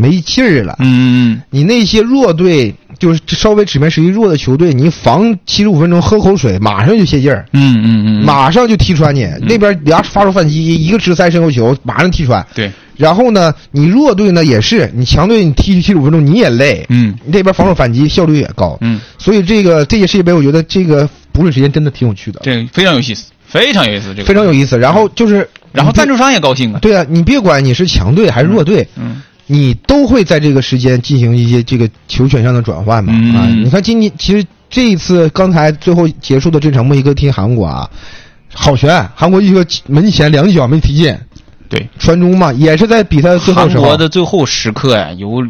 没劲儿了。 你那些弱队，就是稍微纸面实力弱的球队，你防75分钟喝口水，马上就泄劲儿。马上就踢穿你。那边俩发出反击，一个直塞身后球，马上踢穿。 对。 然后呢，你弱队呢也是，你强队你踢75分钟你也累。你这边防守反击效率也高。所以这届世界杯，我觉得这个补水时间真的挺有趣的。 这非常有意思。非常有意思，这个非常有意思。然后就是， 然后赞助商也高兴啊。 对啊，你别管你是强队还是弱队，你都会在这个时间进行一些这个球权上的转换嘛。你看今年其实这一次刚才最后结束的这场墨西哥踢韩国啊，好悬，韩国一个门前2脚没踢进， 对， 传中嘛，也是在比赛的最后时候。 韩国的最后时刻呀，有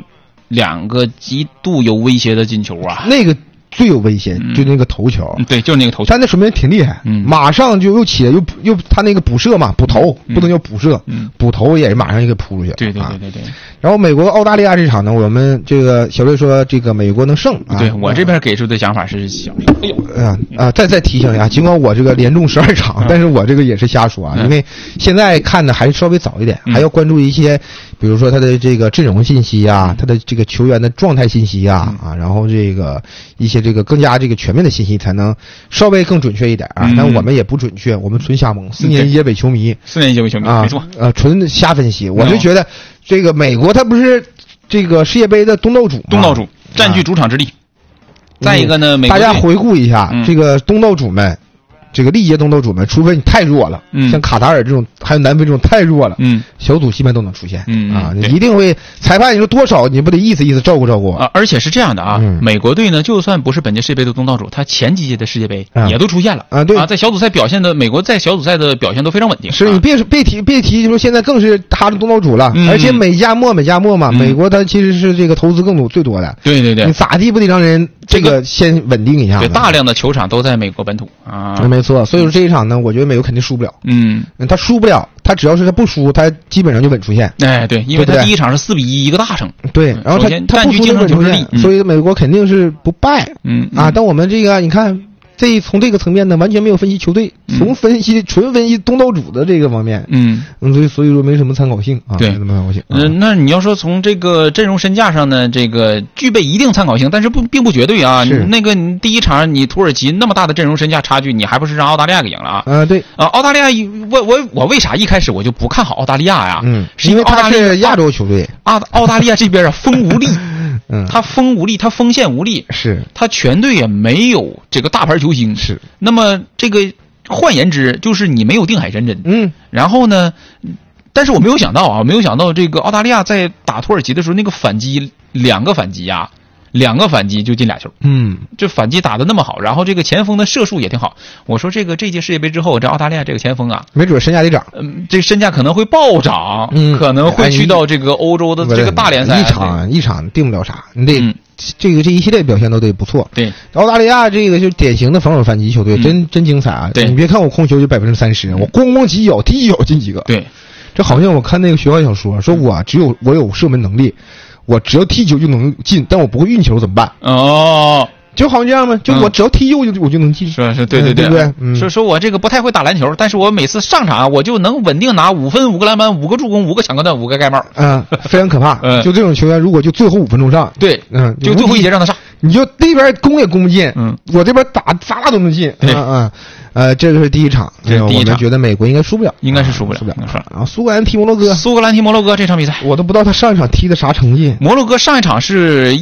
2个极度有威胁的进球啊， 那个。最有危险就那个头球， 对，就是那个头球， 但那说明挺厉害，马上就又起来又他那个补射嘛，补头不能叫补射，补头也是马上就给扑出去， 对。 然后美国澳大利亚这场呢，我们这个小瑞说这个美国能胜， 对我这边给出的想法是小， 再提醒一下，尽管我这个连中12场，但是我这个也是瞎说啊，因为现在看的还是稍微早一点，还要关注一些，比如说他的这个阵容信息啊，他的这个球员的状态信息啊，然后这个一些这个更加这个全面的信息才能稍微更准确一点啊。但我们也不准确，我们纯瞎蒙。4年一届伪球迷没错纯瞎分析。我就觉得这个美国它不是这个世界杯的东道主占据主场之地。再一个呢，美国大家回顾一下这个东道主们。这个历届东道主们，除非你太弱了，像卡塔尔这种，还有南非这种太弱了，小组基本都能出现，你一定会裁判你说多少，你不得意思照顾啊？ 而且是这样的啊，美国队呢，就算不是本届世界杯的东道主，他前几届的世界杯也都出现了啊，对啊，在小组赛表现的美国在小组赛的表现都非常稳定。 是你别提，说现在更是他的东道主了，而且美加墨嘛，美国它其实是这个投资更最多的， 对， 你咋地不得让人这个先稳定一下？ 对，大量的球场都在美国本土啊， 没错，所以说这一场呢，我觉得美国肯定输不了。他输不了，他只要是他不输，他基本上就稳出线。 哎，对，因为他第一场是4-1一个大胜。 对，然后他占据净胜球之力， 所以美国肯定是不败。但我们这个你看。从这个层面呢，完全没有分析球队，纯分析东道主的这个方面，所以说没什么参考性啊， 对， 没什么参考性。 那你要说从这个阵容身价上呢，这个具备一定参考性，但是并不绝对啊。那个你第一场你土耳其那么大的阵容身价差距，你还不是让澳大利亚给赢了啊？ 对啊，澳大利亚我为啥一开始我就不看好澳大利亚呀？是因为澳大利亚是亚洲球队， 澳大利亚这边啊风无力。他锋无力，他锋线无力， 是他全队也没有这个大牌球星， 是。 那么这个换言之，就是你没有定海神针，然后呢，但是我没有想到这个澳大利亚在打土耳其的时候，那个反击2个反击就进2球，这反击打得那么好，然后这个前锋的射术也挺好。我说这届世界杯之后，这澳大利亚这个前锋啊， 没准身价得涨， 这身价可能会暴涨，可能会去到这个欧洲的这个大联赛， 一场定不了啥，你得这一系列表现都得不错。 对， 澳大利亚这个就是典型的防守反击球队，真精彩啊！ 对， 你别看我控球就30%，我咣几脚踢一脚进几个。 对， 这好像我看那个学校小说说，我有射门能力。我只要踢球就能进，但我不会运球怎么办？就好像这样吗？就我只要踢右我就能进。 是，对， 对不对？ 说我这个不太会打篮球，但是我每次上场我就能稳定拿5分、5个篮板、5个助攻、5个抢个断、5个盖帽。 非常可怕。就这种球员，如果就最后5分钟上， 对，就最后一节让他上， 你就那边攻也攻不进，我这边打咋都能进。这个是第一场，我们觉得美国应该输不了， 应该是输不了。 啊，苏格兰踢摩洛哥这场比赛，我都不知道他上一场踢的啥成绩。 摩洛哥上一场是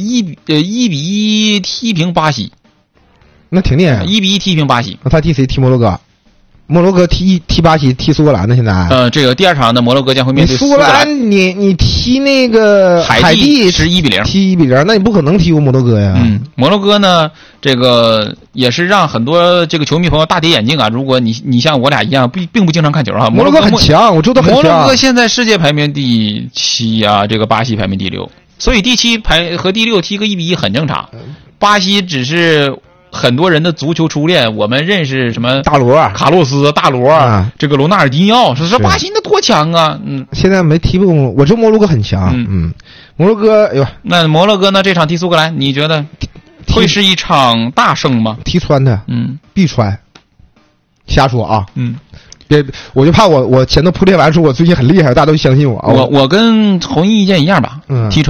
1-1踢平巴西， 那挺厉害。 1-1踢平巴西。 他踢谁？踢摩洛哥。摩洛哥踢巴西，踢苏格兰呢？现在这个第2场呢，摩洛哥将会面对苏格兰。你踢那个海地是1-0， 踢1-0，那你不可能踢过摩洛哥呀。 摩洛哥呢，这个也是让很多这个球迷朋友大跌眼镜啊。如果你像我俩一样，并不经常看球啊。 摩洛哥很强，我知道很强。 摩洛哥现在世界排名第7啊，这个巴西排名第6，所以第7排和第6踢个1-1很正常。巴西只是很多人的足球初恋，我们认识什么大罗、 卡洛斯、大罗，这个罗纳尔迪尼奥，说巴西那多强啊！ 现在没踢过，我知道摩洛哥很强。摩洛哥，哎呦， 那摩洛哥呢？这场踢苏格兰，你觉得会是一场大胜吗？ 踢穿他，必穿。瞎说啊，别，我就怕我前头铺垫完说我最近很厉害，大家都相信我。 我跟弘毅意见一样吧，踢穿。